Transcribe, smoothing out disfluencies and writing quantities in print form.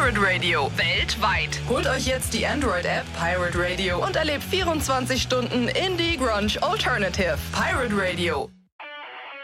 Pirate Radio. Weltweit. Holt euch jetzt die Android-App Pirate Radio und erlebt 24 Stunden Indie Grunge Alternative. Pirate Radio.